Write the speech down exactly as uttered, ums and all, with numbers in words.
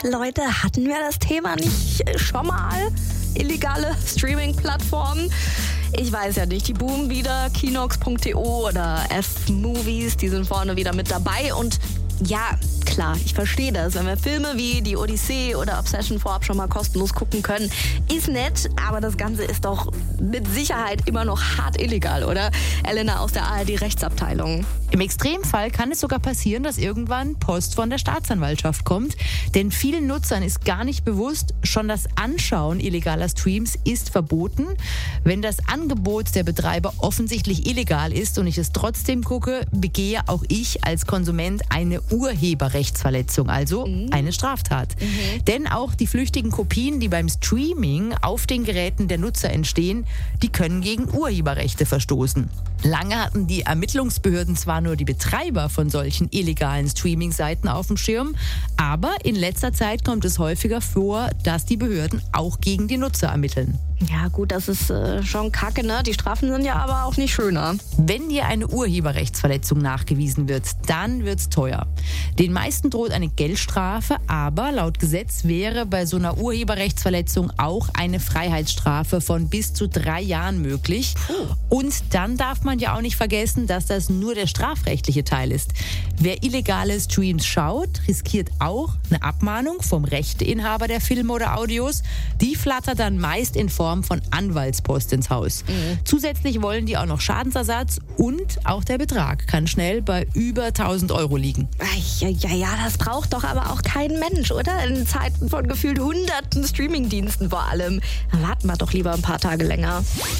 Leute, hatten wir das Thema nicht schon mal? Illegale Streaming-Plattformen? Ich weiß ja nicht, die boomen wieder. Kinox punkt to oder F-Movies, die sind vorne wieder mit dabei. Und ja, klar, ich verstehe das. Wenn wir Filme wie die Odyssee oder Obsession vorab schon mal kostenlos gucken können, ist nett, aber das Ganze ist doch mit Sicherheit immer noch hart illegal, oder? Elena aus der A R D-Rechtsabteilung. Im Extremfall kann es sogar passieren, dass irgendwann Post von der Staatsanwaltschaft kommt. Denn vielen Nutzern ist gar nicht bewusst, schon das Anschauen illegaler Streams ist verboten. Wenn das Angebot der Betreiber offensichtlich illegal ist und ich es trotzdem gucke, begehe auch ich als Konsument eine Urheberrechtsverletzung, also mhm. eine Straftat. Mhm. Denn auch die flüchtigen Kopien, die beim Streaming auf den Geräten der Nutzer entstehen, die können gegen Urheberrechte verstoßen. Lange hatten die Ermittlungsbehörden zwar nur die Betreiber von solchen illegalen Streaming-Seiten auf dem Schirm, aber in letzter Zeit kommt es häufiger vor, dass die Behörden auch gegen die Nutzer ermitteln. Ja gut, das ist äh, schon kacke, ne? Die Strafen sind ja aber auch nicht schöner. Wenn dir eine Urheberrechtsverletzung nachgewiesen wird, dann wird's teuer. Den meisten droht eine Geldstrafe, aber laut Gesetz wäre bei so einer Urheberrechtsverletzung auch eine Freiheitsstrafe von bis zu drei Jahren möglich. Und dann darf man ja auch nicht vergessen, dass das nur der strafrechtliche Teil ist. Wer illegale Streams schaut, riskiert auch eine Abmahnung vom Rechteinhaber der Filme oder Audios. Die flattert dann meist in Form von Anwaltspost ins Haus. Mhm. Zusätzlich wollen die auch noch Schadensersatz und auch der Betrag kann schnell bei über tausend Euro liegen. Ja, ja, ja, das braucht doch aber auch kein Mensch, oder? In Zeiten von gefühlt hunderten Streamingdiensten vor allem. Dann warten wir doch lieber ein paar Tage länger.